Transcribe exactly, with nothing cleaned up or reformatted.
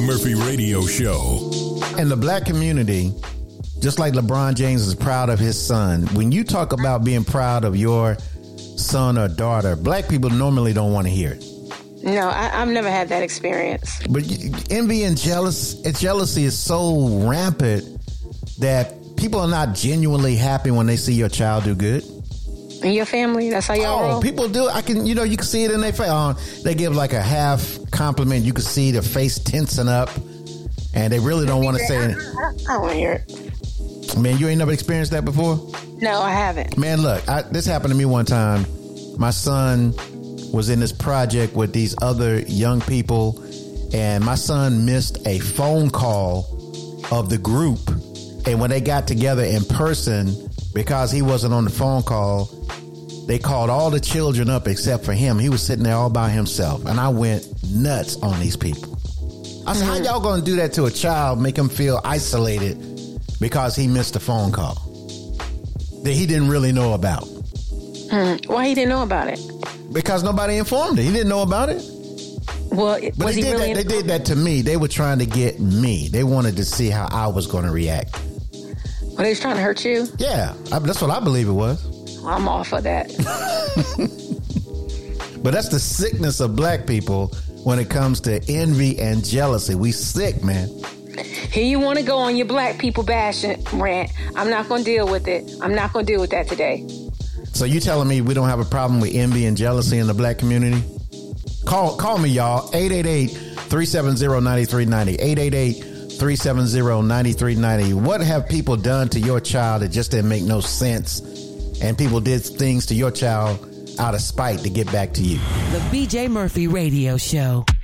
Murphy Radio Show. In the black community, just like LeBron James is proud of his son, when you talk about being proud of your son or daughter, black people normally don't want to hear it. No, I, I've never had that experience. But envy and jealous, jealousy is so rampant that people are not genuinely happy when they see your child do good. And your family, that's how y'all oh, roll? People do. I can, you know, you can see it in their face. Uh, they give like a half compliment. You can see their face tensing up, and they really don't want to say it. I, I don't want to hear it. Man, you ain't never experienced that before? No, I haven't. Man, look, I, this happened to me one time. My son was in this project with these other young people, and my son missed a phone call of the group. And when they got together in person, because he wasn't on the phone call, they called all the children up except for him. He was sitting there all by himself. And I went nuts on these people. I said, mm-hmm. How y'all going to do that to a child, make him feel isolated because he missed a phone call that he didn't really know about? Mm. Why he didn't know about it? Because nobody informed him. He didn't know about it. Well, but was they, he did really that, they did that to me. They were trying to get me. They wanted to see how I was going to react. Well, they was trying to hurt you? Yeah, I, that's what I believe it was. Well, I'm all for that. But that's the sickness of black people when it comes to envy and jealousy. We sick, man. Here you want to go on your black people bashing rant. I'm not going to deal with it. I'm not going to deal with that today. So you telling me we don't have a problem with envy and jealousy in the black community? Call call me, y'all. eight eight eight, three seven zero, nine three nine zero. eight eight eight, three seven zero, nine three nine zero. What have people done to your child that just didn't make no sense? And people did things to your child out of spite to get back to you. The B J Murphy Radio Show.